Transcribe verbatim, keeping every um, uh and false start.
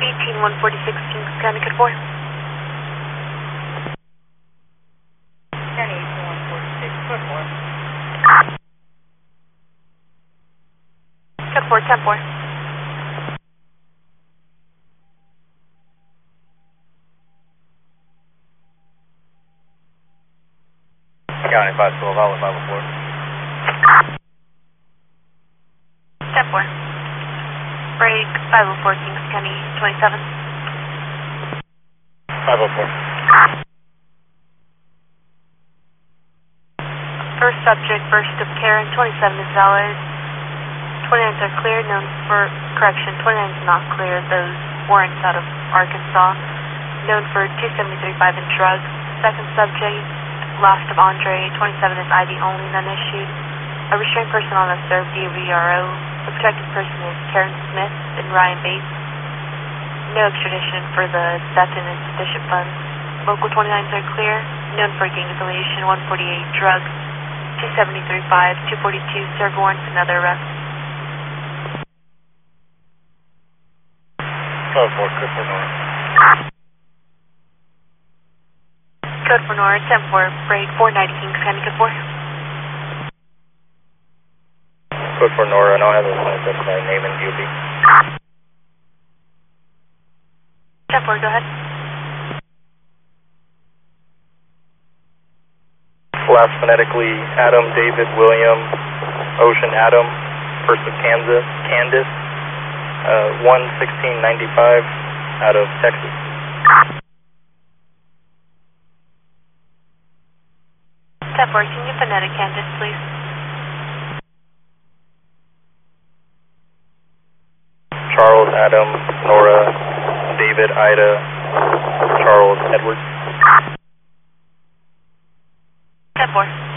eighteen one forty-six, Kings County, code four. County eighteen one forty-six, code four. Code four, ten four. County five twelve, Outlet five oh four. ten four. Break five oh four, Kings County, twenty-seven. five oh four. First subject, burst of Karen, twenty-seven is valid. twenty-nines are clear, known for, correction, twenty-nine is not clear, those warrants out of Arkansas. Known for two seventy-three five in drugs. Second subject, last of Andre, twenty-seven is I D only, none issued. A restrained person on a served D V R O. The protected person is Karen Smith and Ryan Bates. No extradition for the theft and insufficient funds. Local twenty-nines are clear. Known for gang affiliation, one forty-eight drugs, two seventy-three five, two forty-two serve warrants, and other arrests. Code four, code four Nora. Code for Nora, ten four, break four ninety, Kings County, code four. Code for Nora, and I'll have a license by name and D O B. ten four, go ahead. Last phonetically, Adam, David, William, Ocean, Adam, first of Kansas, Candace, uh, one sixteen ninety-five, out of Texas. ten four, can you phonetic Candace, please? Charles, Adam, Nora, David, Ida, Charles, Edward. ten four.